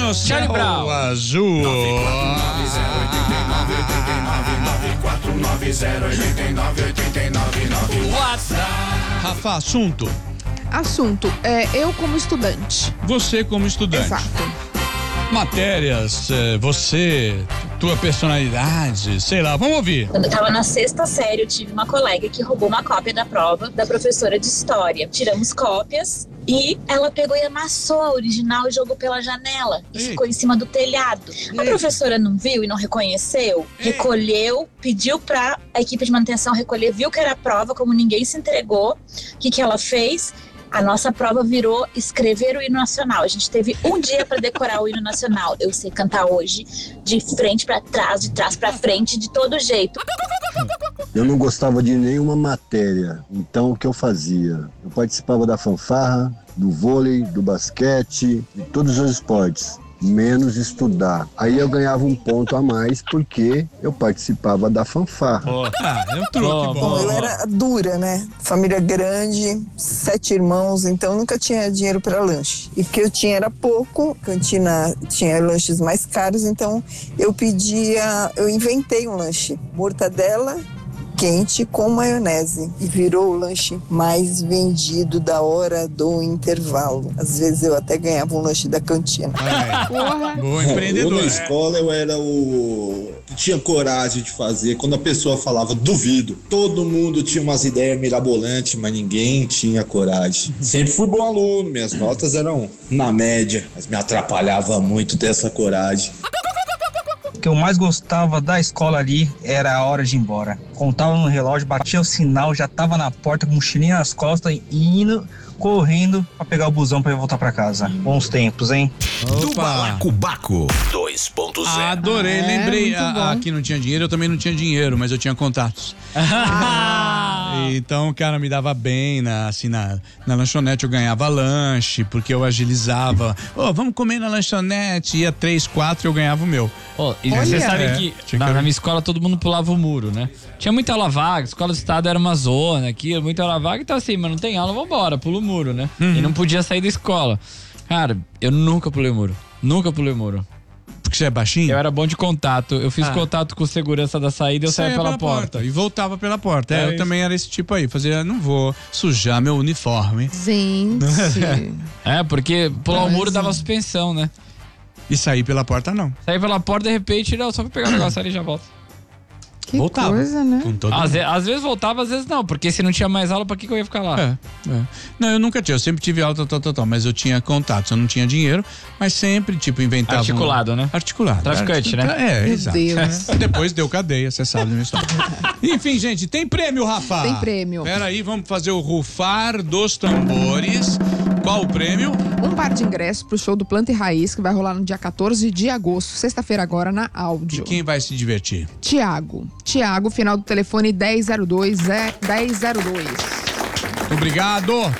no Charlie céu Brown. azul. 991908989. WhatsApp. Rafa, assunto. Assunto, eu como estudante. Você como estudante. Exato. Matérias, você, tua personalidade, sei lá, vamos ouvir. Quando eu tava na 6ª série, eu tive uma colega que roubou uma cópia da prova da professora de história. Tiramos cópias e ela pegou e amassou a original e jogou pela janela. E ficou em cima do telhado. A professora não viu e não reconheceu, recolheu, pediu pra a equipe de manutenção recolher, viu que era prova, como ninguém se entregou. O que ela fez? A nossa prova virou escrever o hino nacional. A gente teve um dia para decorar o hino nacional. Eu sei cantar hoje de frente para trás, de trás para frente, de todo jeito. Eu não gostava de nenhuma matéria, então o que eu fazia? Eu participava da fanfarra, do vôlei, do basquete, de todos os esportes, menos estudar. Aí eu ganhava um ponto a mais porque eu participava da fanfarra. É um truque Bom, eu era dura, né? Família grande, 7 irmãos, então nunca tinha dinheiro para lanche. E o que eu tinha era pouco, cantina tinha lanches mais caros, então eu inventei um lanche, mortadela quente com maionese, e virou o lanche mais vendido da hora do intervalo. Às vezes eu até ganhava um lanche da cantina. Bom empreendedor. Eu na escola eu era o que tinha coragem de fazer. Quando a pessoa falava duvido, todo mundo tinha umas ideias mirabolantes, mas ninguém tinha coragem. Sempre fui bom aluno, minhas notas eram na média, mas me atrapalhava muito ter essa coragem. O que eu mais gostava da escola ali era a hora de ir embora. Contava no relógio, batia o sinal, já tava na porta com mochilinha nas costas e indo, correndo pra pegar o busão pra ir voltar pra casa. Bons tempos, hein? Do Balacobaco 2.0. Adorei, lembrei. Aqui não tinha dinheiro, eu também não tinha dinheiro, mas eu tinha contatos. Então o cara me dava bem na lanchonete, eu ganhava lanche, porque eu agilizava. Vamos comer na lanchonete, ia 3, 4, eu ganhava o meu. E você sabe que na minha escola todo mundo pulava o muro, né? Tinha muita aula vaga, escola do estado era uma zona aqui, muita aula vaga, então assim, mas não tem aula, vambora, pula o muro, né? E não podia sair da escola. Cara, eu nunca pulei o muro. Porque você é baixinho? Eu era bom de contato. Eu fiz contato com o segurança da saída e eu saía pela porta. E voltava pela porta. Eu também era esse tipo aí. Fazia, não vou sujar meu uniforme. Gente. Porque pular o muro dava suspensão, né? E sair pela porta, não. Sair pela porta, de repente, não, só vou pegar o negócio ali e já volto. Que voltava. Coisa, né? Às vezes voltava, às vezes não, porque se não tinha mais aula, pra que eu ia ficar lá? Não, eu nunca tinha, eu sempre tive aula, mas eu tinha contatos, eu não tinha dinheiro, mas sempre, inventava... Articulado, né? Articulado. Traficante, né? Exato. Deus. Depois deu cadeia, você sabe da minha história. Enfim, gente, tem prêmio, Rafa? Tem prêmio. Peraí, vamos fazer o rufar dos tambores. Qual o prêmio? Um par de ingressos pro show do Planta e Raiz, que vai rolar no dia 14 de agosto, sexta-feira agora, na Áudio. Quem vai se divertir? Tiago, final do telefone 1002, 1002. Obrigado.